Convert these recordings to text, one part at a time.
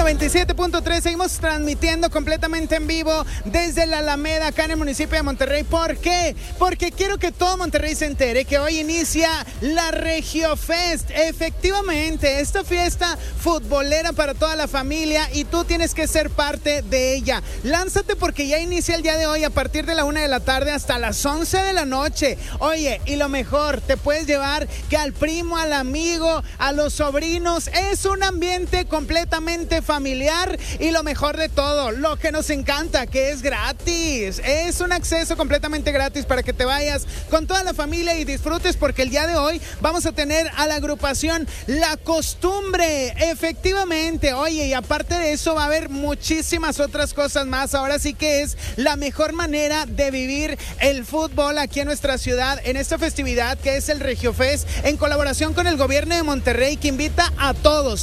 97.3. Seguimos transmitiendo completamente en vivo desde la Alameda, acá en el municipio de Monterrey. ¿Por qué? Porque quiero que todo Monterrey se entere que hoy inicia la Regio Fest. Efectivamente, esta fiesta futbolera para toda la familia y tú tienes que ser parte de ella. Lánzate porque ya inicia el día de hoy a partir de la 1 de la tarde hasta las 11 de la noche. Oye, y lo mejor, te puedes llevar que al primo, al amigo, a los sobrinos. Es un ambiente completamente familiar y lo mejor de todo, lo que nos encanta, que es gratis. Es un acceso completamente gratis para que te vayas con toda la familia y disfrutes, porque el día de hoy vamos a tener a la agrupación La Costumbre. Efectivamente, oye, y aparte de eso va a haber muchísimas otras cosas más. Ahora sí que es la mejor manera de vivir el fútbol aquí en nuestra ciudad, en esta festividad que es el Regio Fest, en colaboración con el gobierno de Monterrey, que invita a todos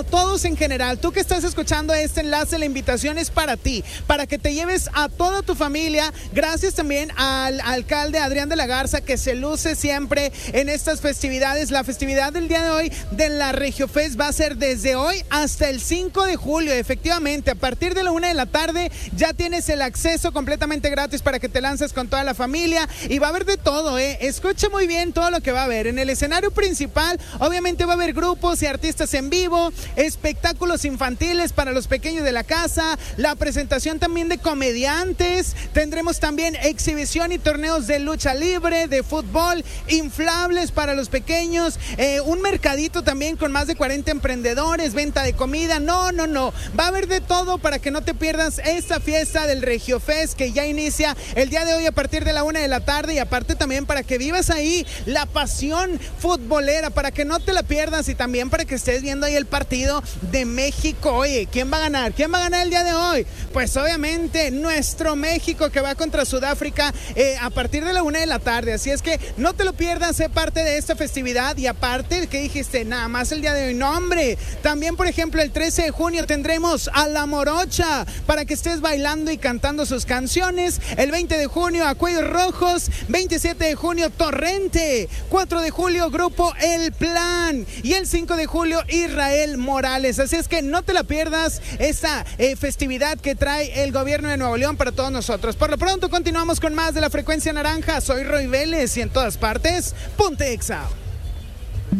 en general. Tú que estás escuchando este enlace, la invitación es para ti, para que te lleves a toda tu familia. Gracias también al alcalde Adrián de la Garza, que se luce siempre en estas festividades. La festividad del día de hoy de la Regio Fest va a ser desde hoy hasta el 5 de julio. Efectivamente, a partir de la 1 de la tarde ya tienes el acceso completamente gratis para que te lances con toda la familia, y va a haber de todo, Escucha muy bien todo lo que va a haber. En el escenario principal, obviamente va a haber grupos y artistas en vivo, espectáculos infantiles para los pequeños de la casa, la presentación también de comediantes, tendremos también exhibición y torneos de lucha libre, de fútbol, inflables para los pequeños, un mercadito también con más de 40 emprendedores, venta de comida. No, va a haber de todo para que no te pierdas esta fiesta del Regio Fest, que ya inicia el día de hoy a partir de la 1 de la tarde, y aparte también para que vivas ahí la pasión futbolera, para que no te la pierdas, y también para que estés viendo ahí el partido de México. Oye, ¿quién va a ganar? ¿Quién va a ganar el día de hoy? Pues obviamente nuestro México, que va contra Sudáfrica a partir de la 1 de la tarde. Así es que no te lo pierdas, sé parte de esta festividad. Y aparte, ¿qué dijiste? Nada más el día de hoy. No, hombre. También, por ejemplo, el 13 de junio tendremos a La Morocha para que estés bailando y cantando sus canciones. El 20 de junio, a Cuellos Rojos. 27 de junio, Torrente. 4 de julio, Grupo El Plan. Y el 5 de julio, Israel Morales. Así es que no te la pierdas esta festividad que trae el gobierno de Nuevo León para todos nosotros. Por lo pronto continuamos con más de La Frecuencia Naranja. Soy Roy Vélez y en todas partes, ponte Exa.